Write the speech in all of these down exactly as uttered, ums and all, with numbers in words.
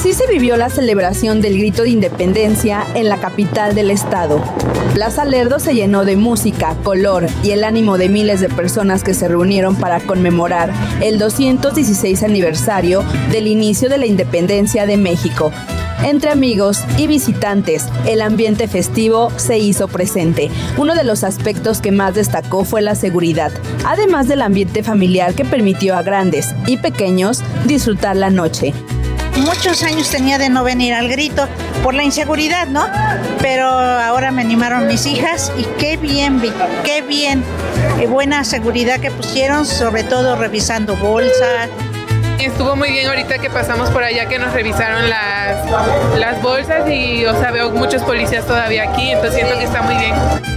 Así se vivió la celebración del grito de independencia en la capital del estado. Plaza Lerdo se llenó de música, color y el ánimo de miles de personas que se reunieron para conmemorar el doscientos dieciséis aniversario del inicio de la independencia de México. Entre amigos y visitantes, el ambiente festivo se hizo presente. Uno de los aspectos que más destacó fue la seguridad, además del ambiente familiar que permitió a grandes y pequeños disfrutar la noche. Muchos años tenía de no venir al grito por la inseguridad, ¿no? Pero ahora me animaron mis hijas y qué bien, qué bien, qué buena seguridad que pusieron, sobre todo revisando bolsas. Estuvo muy bien ahorita que pasamos por allá, que nos revisaron las, las bolsas y, o sea, veo muchos policías todavía aquí, entonces siento que está muy bien.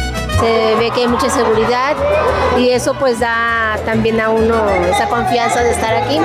Se ve que hay mucha seguridad y eso pues da también a uno esa confianza de estar aquí.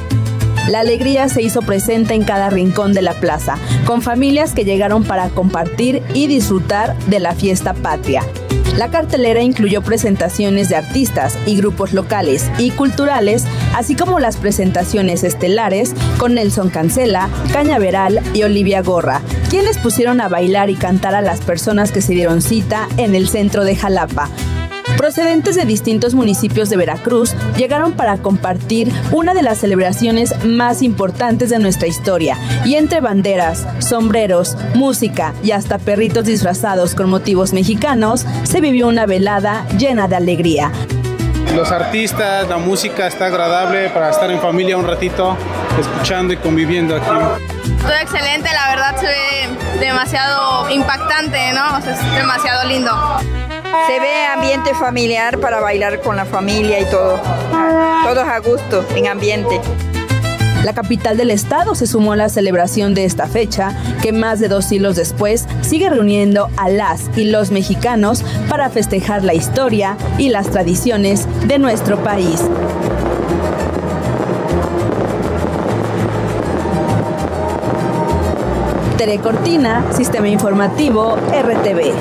La alegría se hizo presente en cada rincón de la plaza, con familias que llegaron para compartir y disfrutar de la fiesta patria. La cartelera incluyó presentaciones de artistas y grupos locales y culturales, así como las presentaciones estelares con Nelson Cancela, Cañaveral y Olivia Gorra, quienes pusieron a bailar y cantar a las personas que se dieron cita en el centro de Jalapa. Procedentes de distintos municipios de Veracruz llegaron para compartir una de las celebraciones más importantes de nuestra historia, y entre banderas, sombreros, música y hasta perritos disfrazados con motivos mexicanos, se vivió una velada llena de alegría. Los artistas, la música está agradable para estar en familia un ratito, escuchando y conviviendo aquí. Todo excelente, la verdad se ve demasiado impactante, ¿no? O sea, es demasiado lindo. Se ve ambiente familiar para bailar con la familia y todo. Todos a gusto, en ambiente. La capital del estado se sumó a la celebración de esta fecha, que más de dos siglos después sigue reuniendo a las y los mexicanos para festejar la historia y las tradiciones de nuestro país. Tere Cortina, Sistema Informativo R T V.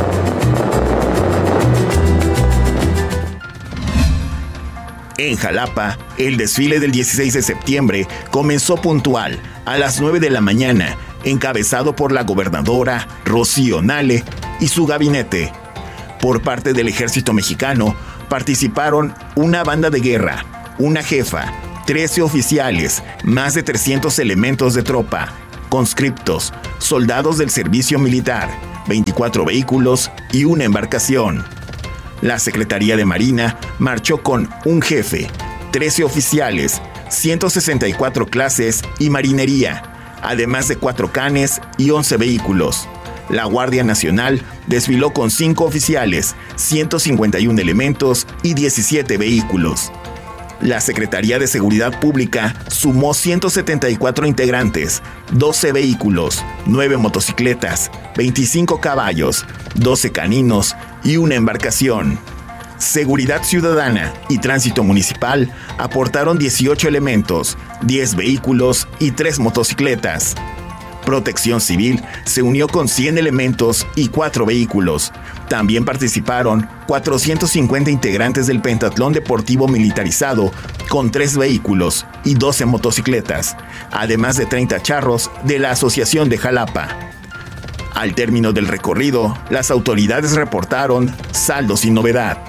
En Jalapa, el desfile del dieciséis de septiembre comenzó puntual a las nueve de la mañana, encabezado por la gobernadora Rocío Nale y su gabinete. Por parte del ejército mexicano, participaron una banda de guerra, una jefa, trece oficiales, más de trescientos elementos de tropa, conscriptos, soldados del servicio militar, veinticuatro vehículos y una embarcación. La Secretaría de Marina marchó con un jefe, trece oficiales, ciento sesenta y cuatro clases y marinería, además de cuatro canes y once vehículos. La Guardia Nacional desfiló con cinco oficiales, ciento cincuenta y uno elementos y diecisiete vehículos. La Secretaría de Seguridad Pública sumó ciento setenta y cuatro integrantes, doce vehículos, nueve motocicletas, veinticinco caballos, doce caninos y una embarcación. Seguridad Ciudadana y Tránsito Municipal aportaron dieciocho elementos, diez vehículos y tres motocicletas. Protección Civil se unió con cien elementos y cuatro vehículos. También participaron cuatrocientos cincuenta integrantes del Pentatlón Deportivo Militarizado con tres vehículos y doce motocicletas, además de treinta charros de la Asociación de Jalapa. Al término del recorrido, las autoridades reportaron saldo sin novedad.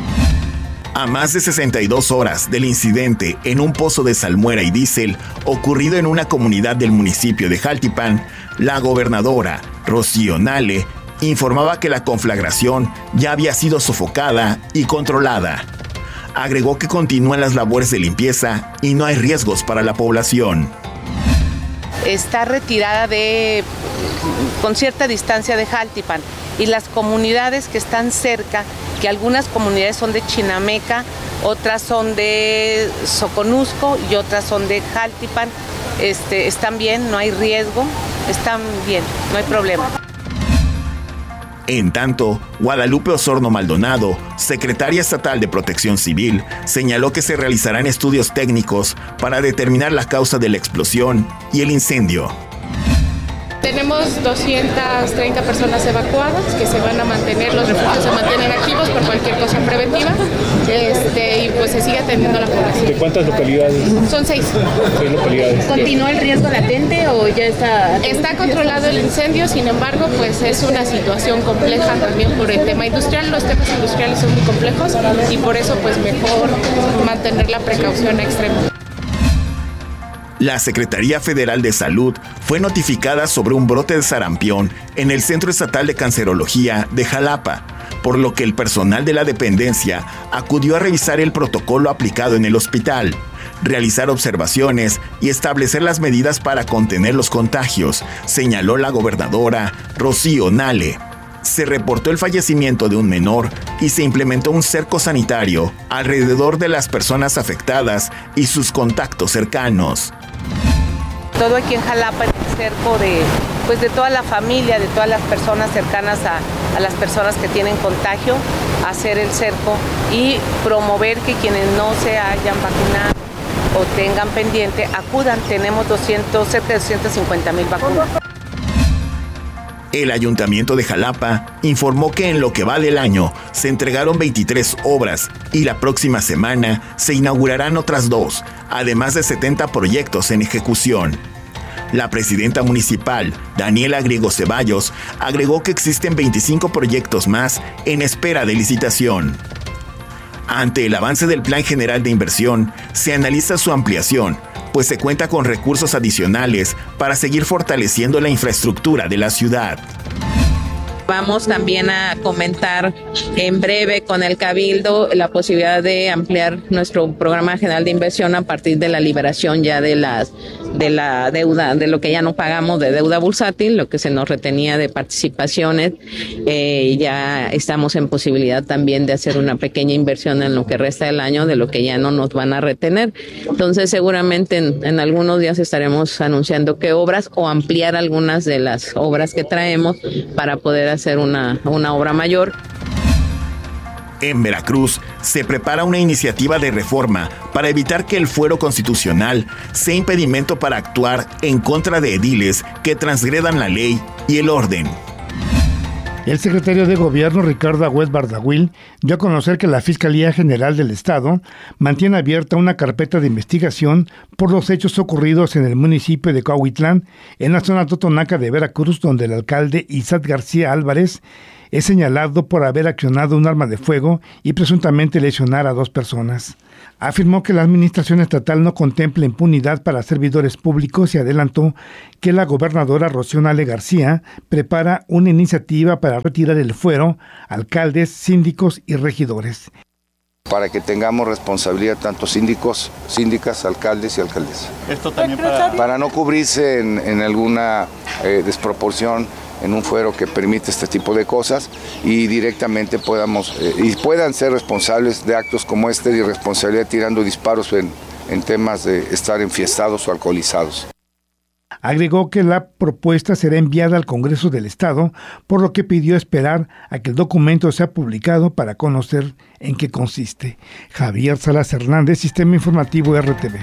A más de sesenta y dos horas del incidente en un pozo de salmuera y diésel ocurrido en una comunidad del municipio de Jaltipan, la gobernadora Rocío Nale informaba que la conflagración ya había sido sofocada y controlada. Agregó que continúan las labores de limpieza y no hay riesgos para la población. Está retirada de, con cierta distancia de Jaltipan, y las comunidades que están cerca, que algunas comunidades son de Chinameca, otras son de Soconusco y otras son de Jaltipan, este, están bien, no hay riesgo, están bien, no hay problema. En tanto, Guadalupe Osorno Maldonado, secretaria estatal de Protección Civil, señaló que se realizarán estudios técnicos para determinar la causa de la explosión y el incendio. Tenemos doscientas treinta personas evacuadas que se van a mantener, los refugios se mantienen activos por cualquier cosa preventiva, este, y pues se sigue atendiendo a la población. ¿De cuántas localidades? Son seis. Seis localidades. ¿Continúa el riesgo latente o ya está? Está controlado el incendio, sin embargo, pues es una situación compleja también por el tema industrial. Los temas industriales son muy complejos y por eso pues mejor mantener la precaución extrema. La Secretaría Federal de Salud fue notificada sobre un brote de sarampión en el Centro Estatal de Cancerología de Jalapa, por lo que el personal de la dependencia acudió a revisar el protocolo aplicado en el hospital, realizar observaciones y establecer las medidas para contener los contagios, señaló la gobernadora Rocío Nale. Se reportó el fallecimiento de un menor y se implementó un cerco sanitario alrededor de las personas afectadas y sus contactos cercanos. Todo aquí en Jalapa, en el cerco de, pues de toda la familia, de todas las personas cercanas a, a las personas que tienen contagio, hacer el cerco y promover que quienes no se hayan vacunado o tengan pendiente, acudan. Tenemos doscientos, cerca de doscientas cincuenta mil vacunas. El Ayuntamiento de Jalapa informó que en lo que va del año se entregaron veintitrés obras y la próxima semana se inaugurarán otras dos, además de setenta proyectos en ejecución. La presidenta municipal, Daniela Griego Ceballos, agregó que existen veinticinco proyectos más en espera de licitación. Ante el avance del Plan General de Inversión, se analiza su ampliación, pues se cuenta con recursos adicionales para seguir fortaleciendo la infraestructura de la ciudad. Vamos también a comentar en breve con el Cabildo la posibilidad de ampliar nuestro programa general de inversión a partir de la liberación ya de las de la deuda, de lo que ya no pagamos de deuda bursátil, lo que se nos retenía de participaciones. Eh, ya estamos en posibilidad también de hacer una pequeña inversión en lo que resta del año de lo que ya no nos van a retener. Entonces seguramente en, en algunos días estaremos anunciando qué obras o ampliar algunas de las obras que traemos para poder hacer una, una obra mayor. En Veracruz se prepara una iniciativa de reforma para evitar que el fuero constitucional sea impedimento para actuar en contra de ediles que transgredan la ley y el orden. El secretario de Gobierno, Ricardo Agüez Bardahuil, dio a conocer que la Fiscalía General del Estado mantiene abierta una carpeta de investigación por los hechos ocurridos en el municipio de Coahuitlán, en la zona totonaca de Veracruz, donde el alcalde Isaac García Álvarez es señalado por haber accionado un arma de fuego y presuntamente lesionar a dos personas. Afirmó que la administración estatal no contempla impunidad para servidores públicos y adelantó que la gobernadora Rocío Nale García prepara una iniciativa para retirar el fuero a alcaldes, síndicos y regidores. Para que tengamos responsabilidad tanto síndicos, síndicas, alcaldes y alcaldesas. Esto también para... Para no cubrirse en, en alguna eh, desproporción en un fuero que permite este tipo de cosas y directamente podamos eh, y puedan ser responsables de actos como este de irresponsabilidad tirando disparos en, en temas de estar enfiestados o alcoholizados. Agregó que la propuesta será enviada al Congreso del Estado, por lo que pidió esperar a que el documento sea publicado para conocer en qué consiste. Javier Salas Hernández, Sistema Informativo R T V.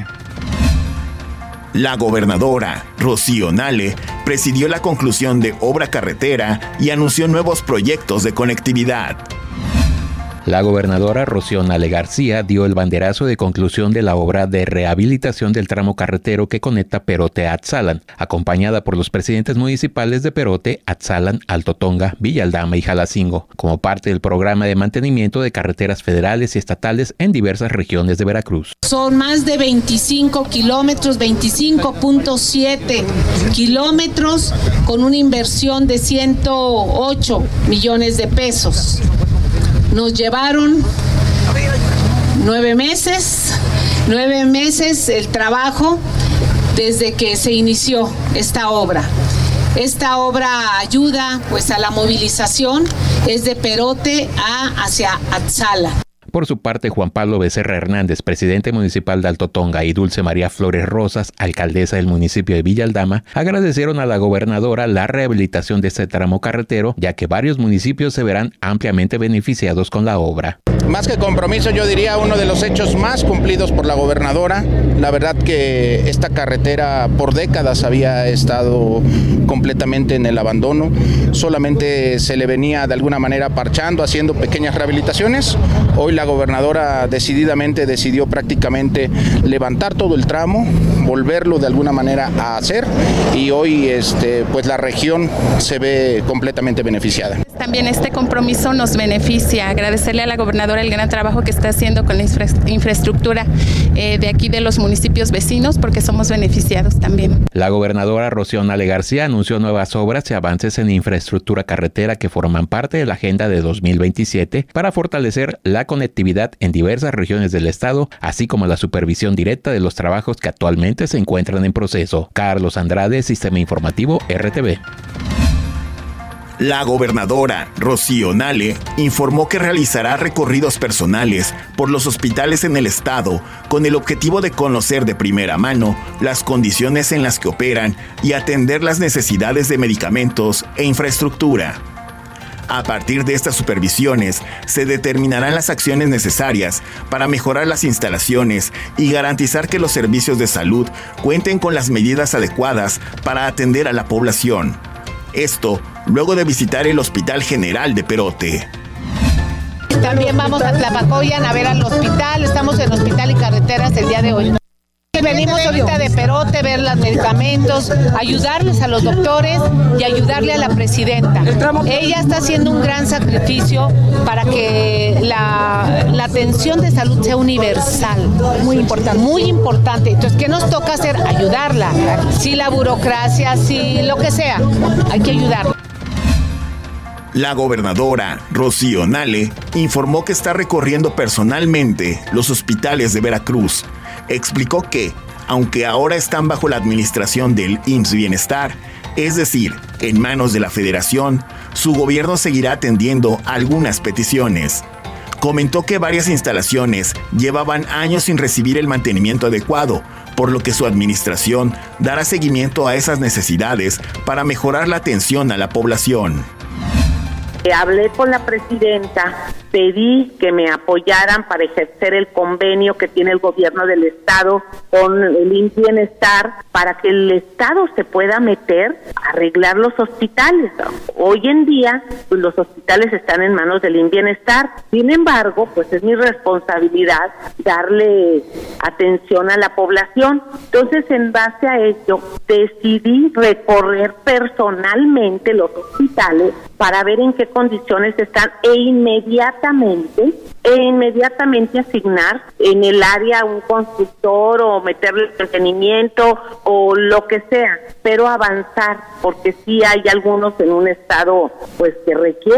La gobernadora Rocío Nale presidió la conclusión de obra carretera y anunció nuevos proyectos de conectividad. La gobernadora Rocío Nale García dio el banderazo de conclusión de la obra de rehabilitación del tramo carretero que conecta Perote a Atzalan, acompañada por los presidentes municipales de Perote, Atzalan, Alto Tonga, Villa Aldama y Jalacingo, como parte del programa de mantenimiento de carreteras federales y estatales en diversas regiones de Veracruz. Son más de veinticinco kilómetros, veinticinco punto siete kilómetros, con una inversión de ciento ocho millones de pesos. Nos llevaron nueve meses, nueve meses el trabajo desde que se inició esta obra. Esta obra ayuda pues a la movilización, es de Perote a hacia Atzalan. Por su parte, Juan Pablo Becerra Hernández, presidente municipal de Alto Tonga, y Dulce María Flores Rosas, alcaldesa del municipio de Villa Aldama, agradecieron a la gobernadora la rehabilitación de este tramo carretero, ya que varios municipios se verán ampliamente beneficiados con la obra. Más que compromiso, yo diría uno de los hechos más cumplidos por la gobernadora. La verdad que esta carretera por décadas había estado completamente en el abandono. Solamente se le venía de alguna manera parchando, haciendo pequeñas rehabilitaciones. Hoy la gobernadora decididamente decidió prácticamente levantar todo el tramo, volverlo de alguna manera a hacer, y hoy este, pues la región se ve completamente beneficiada. También este compromiso nos beneficia. Agradecerle a la gobernadora el gran trabajo que está haciendo con la infra infraestructura eh, de aquí de los municipios vecinos, porque somos beneficiados también. La gobernadora Rocío Nale García anunció nuevas obras y avances en infraestructura carretera que forman parte de la agenda de dos mil veintisiete para fortalecer la conectividad en diversas regiones del estado, así como la supervisión directa de los trabajos que actualmente se encuentran en proceso. Carlos Andrade, Sistema Informativo R T V. La gobernadora Rocío Nale informó que realizará recorridos personales por los hospitales en el estado con el objetivo de conocer de primera mano las condiciones en las que operan y atender las necesidades de medicamentos e infraestructura. A partir de estas supervisiones, se determinarán las acciones necesarias para mejorar las instalaciones y garantizar que los servicios de salud cuenten con las medidas adecuadas para atender a la población. Esto luego de visitar el Hospital General de Perote. También vamos a Tlapacoyan a ver al hospital, estamos en Hospital y Carreteras el día de hoy. Venimos ahorita de Perote, ver los medicamentos, ayudarles a los doctores y ayudarle a la presidenta. Ella está haciendo un gran sacrificio para que la, la atención de salud sea universal. Muy importante. Muy importante. Entonces, ¿qué nos toca hacer? Ayudarla. Si la burocracia, si lo que sea, hay que ayudarla. La gobernadora Rocío Nale informó que está recorriendo personalmente los hospitales de Veracruz. Explicó que, aunque ahora están bajo la administración del I M S S Bienestar, es decir, en manos de la Federación, su gobierno seguirá atendiendo algunas peticiones. Comentó que varias instalaciones llevaban años sin recibir el mantenimiento adecuado, por lo que su administración dará seguimiento a esas necesidades para mejorar la atención a la población. Hablé con la presidenta, pedí que me apoyaran para ejercer el convenio que tiene el gobierno del estado con el I M S S Bienestar para que el estado se pueda meter a arreglar los hospitales. Hoy en día, pues, los hospitales están en manos del I M S S Bienestar. Sin embargo, pues es mi responsabilidad darle atención a la población. Entonces, en base a ello, decidí recorrer personalmente los hospitales para ver en qué condiciones están e inmediatamente e inmediatamente asignar en el área un constructor o meterle mantenimiento o lo que sea, pero avanzar, porque sí hay algunos en un estado pues que requieren